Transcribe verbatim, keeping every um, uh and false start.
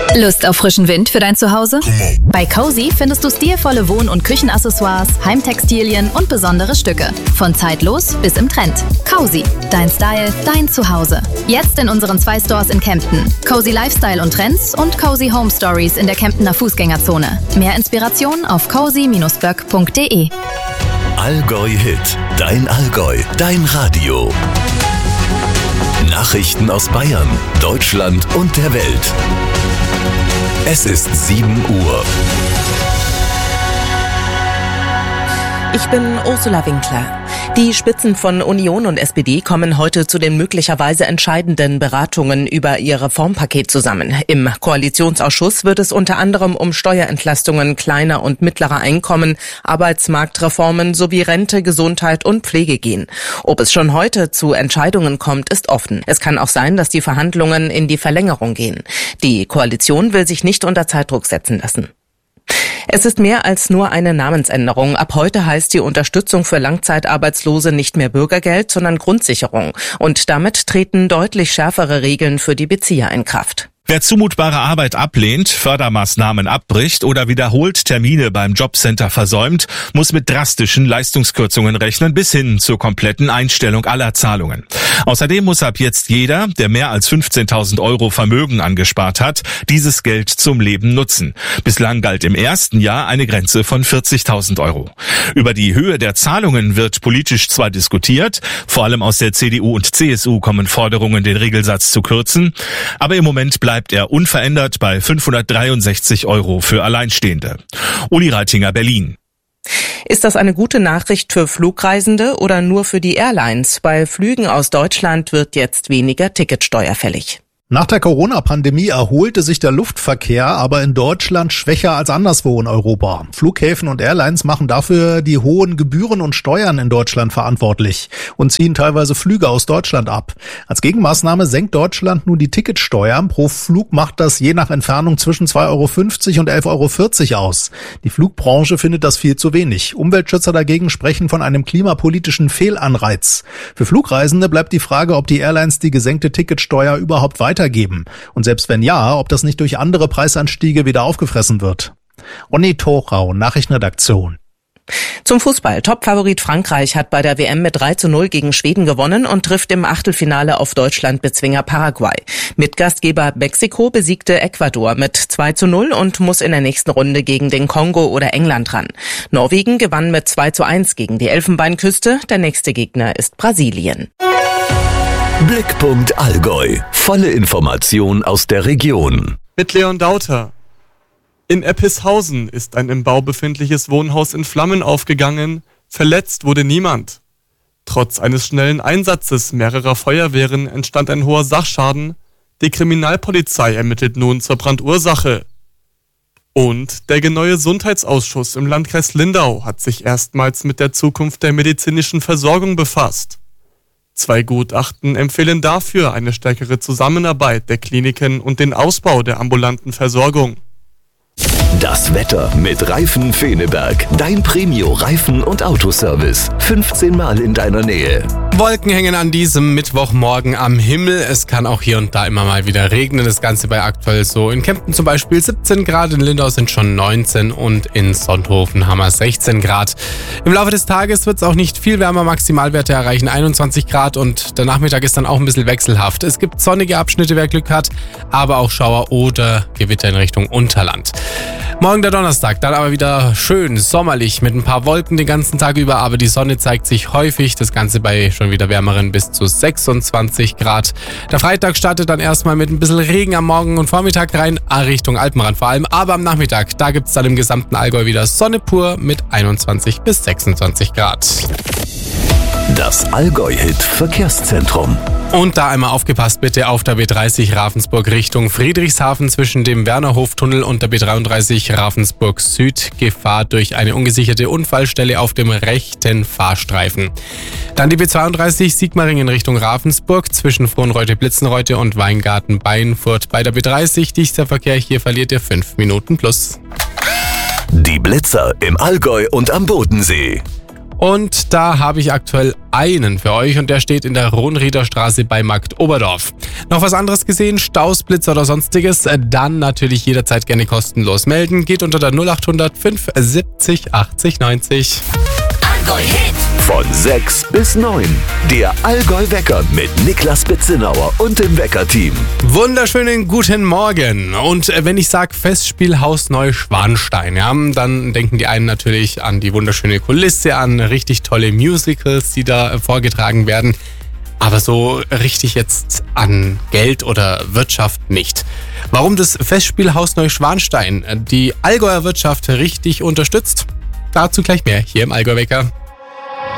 Lust auf frischen Wind für dein Zuhause? Bei Cozy findest du stilvolle Wohn- und Küchenaccessoires, Heimtextilien und besondere Stücke. Von zeitlos bis im Trend. Cozy, dein Style, dein Zuhause. Jetzt in unseren zwei Stores in Kempten. Cozy Lifestyle und Trends und Cozy Home Stories in der Kemptener Fußgängerzone. Mehr Inspiration auf cozy Bindestrich böck Punkt de. Allgäu Hit, dein Allgäu, dein Radio. Nachrichten aus Bayern, Deutschland und der Welt. Es ist sieben Uhr. Ich bin Ursula Winkler. Die Spitzen von Union und S P D kommen heute zu den möglicherweise entscheidenden Beratungen über ihr Reformpaket zusammen. Im Koalitionsausschuss wird es unter anderem um Steuerentlastungen kleiner und mittlerer Einkommen, Arbeitsmarktreformen sowie Rente, Gesundheit und Pflege gehen. Ob es schon heute zu Entscheidungen kommt, ist offen. Es kann auch sein, dass die Verhandlungen in die Verlängerung gehen. Die Koalition will sich nicht unter Zeitdruck setzen lassen. Es ist mehr als nur eine Namensänderung. Ab heute heißt die Unterstützung für Langzeitarbeitslose nicht mehr Bürgergeld, sondern Grundsicherung. Und damit treten deutlich schärfere Regeln für die Bezieher in Kraft. Wer zumutbare Arbeit ablehnt, Fördermaßnahmen abbricht oder wiederholt Termine beim Jobcenter versäumt, muss mit drastischen Leistungskürzungen rechnen bis hin zur kompletten Einstellung aller Zahlungen. Außerdem muss ab jetzt jeder, der mehr als fünfzehntausend Euro Vermögen angespart hat, dieses Geld zum Leben nutzen. Bislang galt im ersten Jahr eine Grenze von vierzigtausend Euro. Über die Höhe der Zahlungen wird politisch zwar diskutiert, vor allem aus der C D U und C S U kommen Forderungen, den Regelsatz zu kürzen, aber im Moment bleibt bleibt er unverändert bei fünfhundertdreiundsechzig Euro für Alleinstehende. Uli Reitinger, Berlin. Ist das eine gute Nachricht für Flugreisende oder nur für die Airlines? Bei Flügen aus Deutschland wird jetzt weniger Ticketsteuer fällig. Nach der Corona-Pandemie erholte sich der Luftverkehr, aber in Deutschland schwächer als anderswo in Europa. Flughäfen und Airlines machen dafür die hohen Gebühren und Steuern in Deutschland verantwortlich und ziehen teilweise Flüge aus Deutschland ab. Als Gegenmaßnahme senkt Deutschland nun die Ticketsteuer. Pro Flug macht das je nach Entfernung zwischen zwei Euro fünfzig und elf Euro vierzig aus. Die Flugbranche findet das viel zu wenig. Umweltschützer dagegen sprechen von einem klimapolitischen Fehlanreiz. Für Flugreisende bleibt die Frage, ob die Airlines die gesenkte Ticketsteuer überhaupt weiter geben. Und selbst wenn ja, ob das nicht durch andere Preisanstiege wieder aufgefressen wird. Onni Thorau, Nachrichtenredaktion. Zum Fußball. Topfavorit Frankreich hat bei der W M mit drei zu null gegen Schweden gewonnen und trifft im Achtelfinale auf Deutschland-Bezwinger Paraguay. Mitgastgeber Mexiko besiegte Ecuador mit zwei zu null und muss in der nächsten Runde gegen den Kongo oder England ran. Norwegen gewann mit zwei zu eins gegen die Elfenbeinküste. Der nächste Gegner ist Brasilien. Blickpunkt Allgäu. Volle Information aus der Region. Mit Leon Dauter. In Eppishausen ist ein im Bau befindliches Wohnhaus in Flammen aufgegangen. Verletzt wurde niemand. Trotz eines schnellen Einsatzes mehrerer Feuerwehren entstand ein hoher Sachschaden. Die Kriminalpolizei ermittelt nun zur Brandursache. Und der neue Gesundheitsausschuss im Landkreis Lindau hat sich erstmals mit der Zukunft der medizinischen Versorgung befasst. Zwei Gutachten empfehlen dafür eine stärkere Zusammenarbeit der Kliniken und den Ausbau der ambulanten Versorgung. Das Wetter mit Reifen Feneberg. Dein Premio-Reifen- und Autoservice. fünfzehn Mal in deiner Nähe. Wolken hängen an diesem Mittwochmorgen am Himmel. Es kann auch hier und da immer mal wieder regnen. Das Ganze bei aktuell so in Kempten zum Beispiel siebzehn Grad, in Lindau sind schon neunzehn und in Sonthofen haben wir sechzehn Grad. Im Laufe des Tages wird es auch nicht viel wärmer. Maximalwerte erreichen einundzwanzig Grad und der Nachmittag ist dann auch ein bisschen wechselhaft. Es gibt sonnige Abschnitte, wer Glück hat, aber auch Schauer oder Gewitter in Richtung Unterland. Morgen der Donnerstag, dann aber wieder schön sommerlich mit ein paar Wolken den ganzen Tag über, aber die Sonne zeigt sich häufig, das Ganze bei schon wieder wärmeren bis zu sechsundzwanzig Grad. Der Freitag startet dann erstmal mit ein bisschen Regen am Morgen und Vormittag rein, Richtung Alpenrand vor allem, aber am Nachmittag, da gibt es dann im gesamten Allgäu wieder Sonne pur mit einundzwanzig bis sechsundzwanzig Grad. Das Allgäu-Hit-Verkehrszentrum. Und da einmal aufgepasst bitte auf der B dreißig Ravensburg Richtung Friedrichshafen zwischen dem Wernerhoftunnel und der B dreiunddreißig Ravensburg Süd. Gefahr durch eine ungesicherte Unfallstelle auf dem rechten Fahrstreifen. Dann die B zweiunddreißig Sigmaringen Richtung Ravensburg zwischen Frohnreute-Blitzenreute und Weingarten-Beinfurt. Bei der B dreißig dichter Verkehr, hier verliert ihr fünf Minuten plus. Die Blitzer im Allgäu und am Bodensee. Und da habe ich aktuell einen für euch und der steht in der Rohnrieder Straße bei Markt Oberdorf. Noch was anderes gesehen, Staus, Blitzer oder sonstiges, dann natürlich jederzeit gerne kostenlos melden. Geht unter der null acht hundert fünf siebzig achtzig neunzig. Allgäu Hit. Von sechs bis neun. Der Allgäu-Wecker mit Niklas Betzinauer und dem Wecker-Team. Wunderschönen guten Morgen. Und wenn ich sage Festspielhaus Neuschwanstein, ja, dann denken die einen natürlich an die wunderschöne Kulisse, an richtig tolle Musicals, die da vorgetragen werden. Aber so richtig jetzt an Geld oder Wirtschaft nicht. Warum das Festspielhaus Neuschwanstein die Allgäuer Wirtschaft richtig unterstützt? Dazu gleich mehr hier im Allgäu-Wecker.